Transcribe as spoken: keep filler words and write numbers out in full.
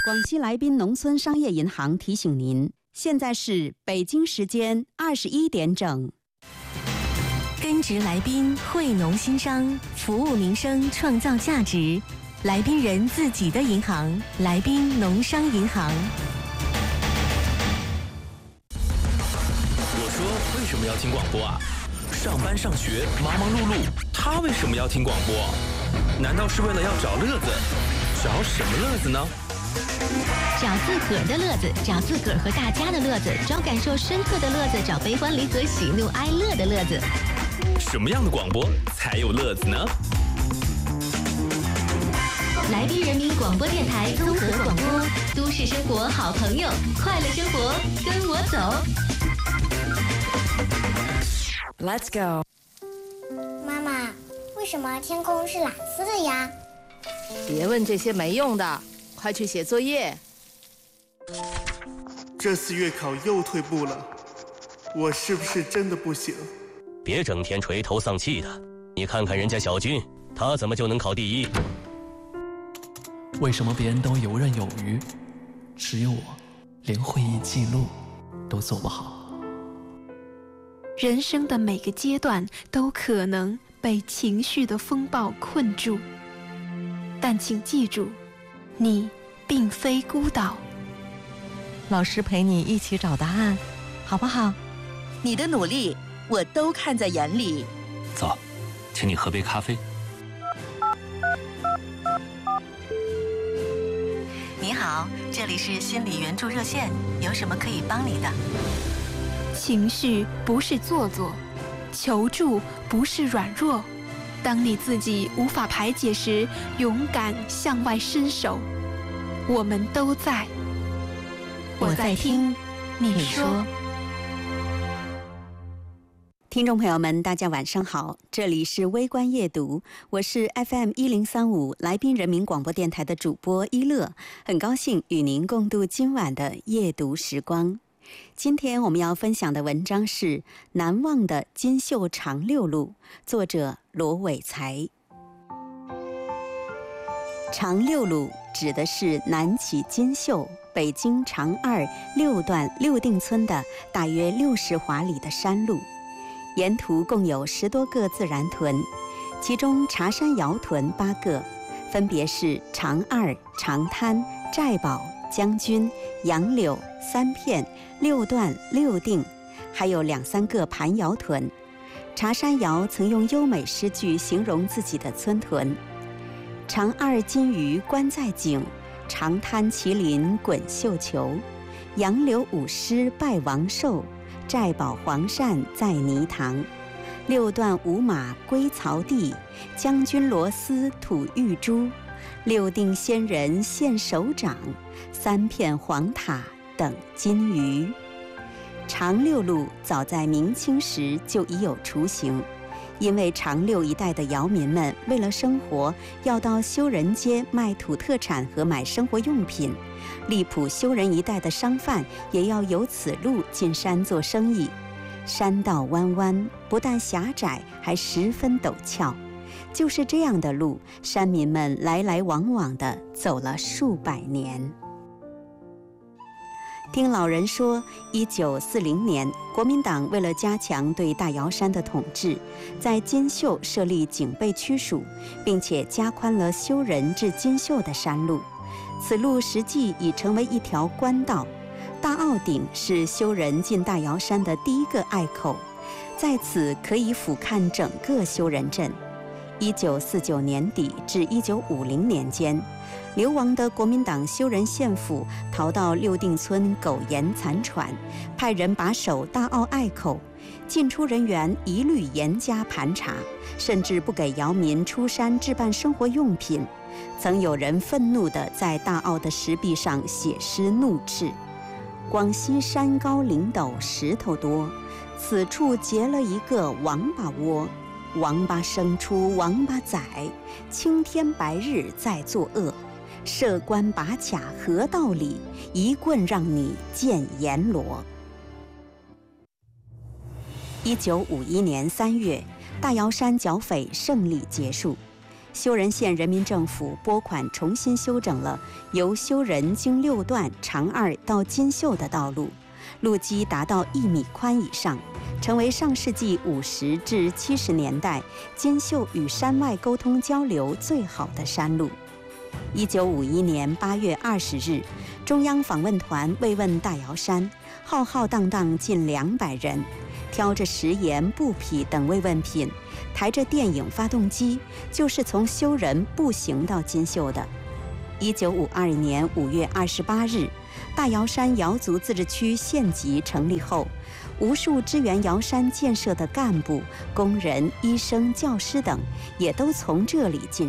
广西来宾农村商业银行提醒您，现在是北京时间二十一点整。 根植来宾，惠农新商，服务民生，创造价值。来宾人自己的银行，来宾农商银行。 我说为什么要听广播啊？上班上学忙忙碌碌，他为什么要听广播？难道是为了要找乐子？找什么乐子呢？ 找自个儿的乐子，找自个儿和大家的乐子，找感受深刻的乐子，找悲欢离合、喜怒哀乐的乐子。 什么样的广播才有乐子呢？ 来宾人民广播电台综合广播，都市生活好朋友，快乐生活跟我走。 Let's go。 妈妈，为什么天空是蓝色的呀？ 别问这些没用的，快去写作业。 这次月考又退步了，我是不是真的不行？ 别整天垂头丧气的，你看看人家小军，他怎么就能考第一？ 为什么别人都游刃有余，只有我连会议记录都做不好？ 人生的每个阶段都可能被情绪的风暴困住，但请记住，你并非孤岛。 老师陪你一起找答案，好不好？ 你的努力我都看在眼里。 走，请你喝杯咖啡。 你好，这里是心理援助热线，有什么可以帮你的？ 情绪不是做作，求助不是软弱。当你自己无法排解时，勇敢向外伸手，我们都在。我在听，你说。 听众朋友们，大家晚上好，这里是微观夜读，我是 F M 一零三五来宾人民广播电台的主播一乐，很高兴与您共度今晚的夜读时光。今天我们要分享的文章是《难忘的金秀长六路》，作者罗伟才。长六路指的是南起金秀，北京长二六段六定村的大约六十华里的山路。沿途共有十多个自然屯，其中茶山窑屯八个，分别是长二、长滩、寨堡、将军、杨柳、三片、六段、六定，还有两三个盘窑屯。茶山窑曾用优美诗句形容自己的村屯：长二金鱼关在井，长滩麒麟滚绣球，杨柳舞狮拜王寿，寨堡黄鳝在泥塘，六段五马归曹地，将军罗丝吐玉珠，六定仙人现手掌，三片黄塔等金鱼。长六路早在明清时就已有雏形，因为长六一带的窑民们为了生活，要到修人街卖土特产和买生活用品。荔浦修人一带的商贩也要由此路进山做生意，山道弯弯，不但狭窄，还十分陡峭。就是这样的路，山民们来来往往地走了数百年。听老人说，一九四零年，国民党为了加强对大瑶山的统治，在金秀设立警备区署，并且加宽了修人至金秀的山路。此路实际已成为一条官道，大坳顶是修人进大瑶山的第一个隘口，在此可以俯瞰整个修人镇。一九四九年底至一九五零年间，流亡的国民党修人县府逃到六定村苟延残喘，派人把守大坳隘口，进出人员一律严加盘查，甚至不给窑民出山置办生活用品。曾有人愤怒地在大坳的石壁上写诗怒斥：广西山高岭陡石头多，此处结了一个王八窝，王八生出王八崽，青天白日在作恶，设官把卡何道理，一棍让你见阎罗。一九五一年三月，大瑶山剿匪胜利结束。 修仁县人民政府拨款重新修整了由修仁经六段长二到金秀的道路，路基达到一米宽以上，成为上世纪五十至七十年代金秀与山外沟通交流最好的山路。一九五一年八月二十日，中央访问团慰问大瑶山，浩浩荡荡近两百人，挑着食盐、布匹等慰问品，抬着电影发动机，就是从修仁步行到金秀的。一九五二年五月二十八日，大瑶山瑶族自治区县级成立后，无数支援瑶山建设的干部、工人、医生、教师等，也都从这里进